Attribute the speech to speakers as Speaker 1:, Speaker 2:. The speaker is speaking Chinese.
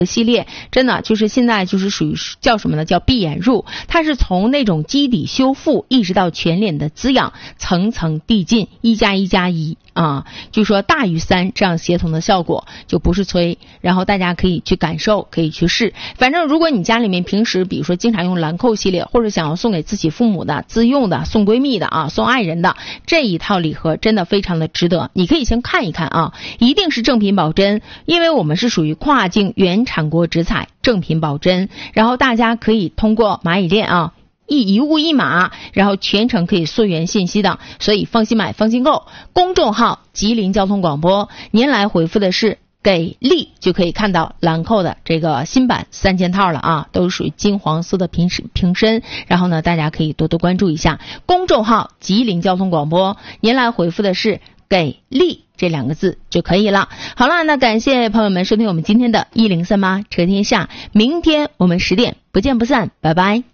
Speaker 1: 系列真的就是现在就是属于叫什么呢？叫闭眼入，它是从那种基底修复一直到全脸的滋养，层层递进，1+1+1啊，就说大于3这样协同的效果，就不是催。然后大家可以去感受，可以去试。反正如果你家里面平时比如说经常用兰蔻系列，或者想要送给自己父母的、自用的、送闺蜜的啊、送爱人的这一套礼盒，真的非常的值得。你可以先看一看啊，一定是正品保真，因为我们是属于跨境原产国直采，正品保真。然后大家可以通过蚂蚁链啊，一物一码，然后全程可以溯源信息的，所以放心买，放心购。公众号吉林交通广播，您来回复的是给力，就可以看到兰蔻的这个新版3件套了啊，都是属于金黄色的瓶身。然后呢，大家可以多多关注一下公众号吉林交通广播，您来回复的是给力这2个字就可以了。好了，那感谢朋友们收听我们今天的1038车天下，明天我们10点不见不散，拜拜。